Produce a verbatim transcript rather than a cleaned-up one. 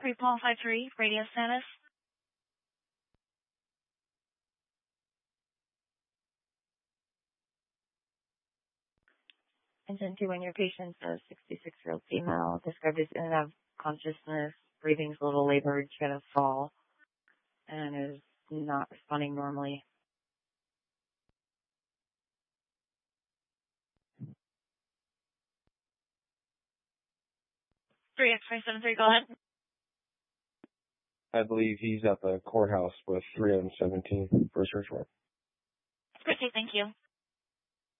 three Paul five three, radio status. Engine two, when your patient's a sixty-six-year-old female, described as in and out of consciousness, breathing's a little labored, she had a fall, and is not responding normally. three X five seven three, go ahead. I believe he's at the courthouse with three M seventeen for a search warrant. Okay, thank you.